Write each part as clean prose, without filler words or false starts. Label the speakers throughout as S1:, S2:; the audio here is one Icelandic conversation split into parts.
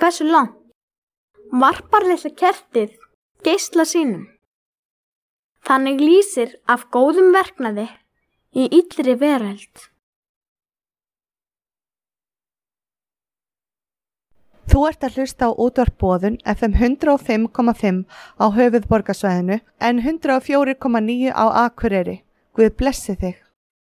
S1: Hversu langt varpar litla kertið geisla sínum? Þannig lýsir af góðum verknaði í illri veröld.
S2: Þú ert að hlusta á útvarp Boðun FM 105,5 á höfuðborgarsvæðinu en 104,9 á Akureyri. Guð blessi þig.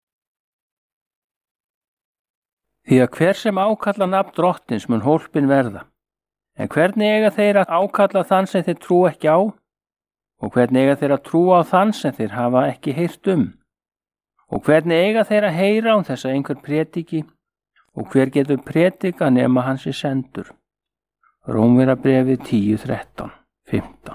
S3: Því að hver sem ákalla nafn Drottins mun hólpin verða. En hvernig eiga þeir að ákalla þann sem þeir trú ekki á? Og hvernig eiga þeir að trúa á þann sem þeir hafa ekki heyrt um? Og hvernig eiga þeir að heyra án þess að einhver prédiki? Og hver getur prédika nema hann sé sendur? Rómverjabréfið 10:13-15.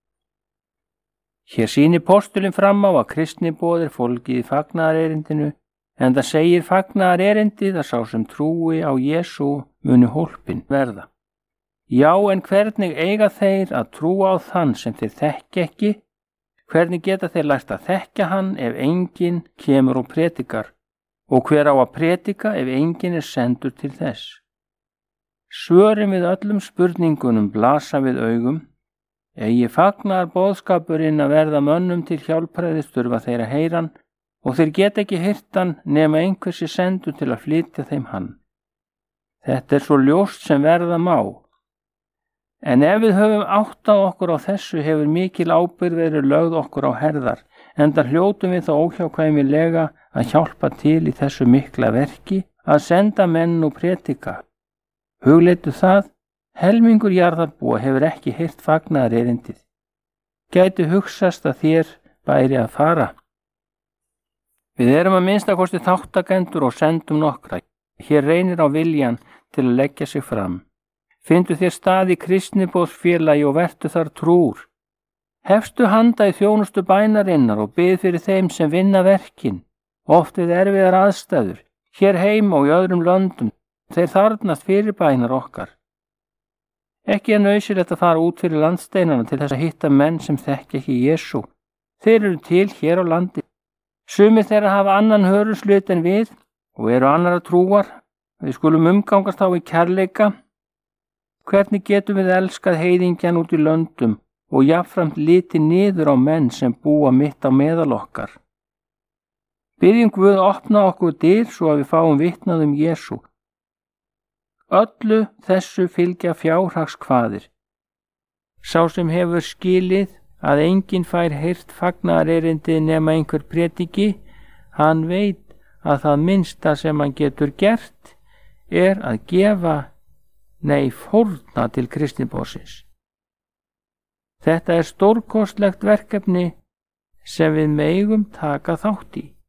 S3: Hér sýnir postulinn fram á að kristniboð fólgið í fagnaðarerindinu, en það segir fagnaðarerindið að sá sem trúi á Jesú muni hólpin verða. Já, en hvernig eiga þeir að trúa á þann sem þeir þekki ekki? Hvernig geta þeir lært að þekkja hann ef enginn kemur og prédikar? Og hver á að prédika ef enginn sendur til þess? Svörin við öllum spurningunum blasa við augum. Eigi fagnar boðskapurinn að verða mönnum til hjálpræðis þurfa þeir að heyra hann og þeir geta ekki heyrt hann nema einhversi sendur til að flytja þeim hann. Þetta svo ljóst sem verða má. En ef við höfum áttað okkur á þessu hefur mikil ábyrgð verið lögð okkur á herðar, enda hljótum við þá óhjákvæmilega að hjálpa til í þessu mikla verki að senda menn og prédika. Hugleitu það, helmingur jarðarbúa hefur ekki heyrt fagnaðarerindið. Gæti hugsast að þér bæri að fara. Við erum að minnstakosti þáttakendur og sendum nokkra. Hér reynir á viljan til að leggja sig fram. Fyndu þér stað í kristniboðsfélagi og vertu þar trúr. Hefstu handa í þjónustu bænarinnar og bið fyrir þeim sem vinna verkin. Oft við erfiðar aðstæður, hér heima og í öðrum löndum. Þeir þarfnast fyrir bænar okkar. Ekki nauðsynlegt að fara út fyrir landsteinana til þess að hitta menn sem þekki ekki Jesú. Þeir eru til hér á landi. Sumir þeirra hafa annan höruslut en við og eru annara trúar. Við skulum umgangast þá í kærleika. Hvernig getum við elskað heiðingjan út í löndum og jafnframt litið niður á menn sem búa mitt á meðal okkar? Biðjum Guð að opna okkur dyr svo að við fáum vitnað um Jesú. Öllu þessu fylgja fjárhagskvaðir. Sá sem hefur skilið að enginn fær heyrt fagnaðarerindið nema einhver prédiki, hann veit að það minnsta sem hann getur gert að gefa fórna til kristniboðsins. Þetta stórkostlegt verkefni sem við megum taka þátt í.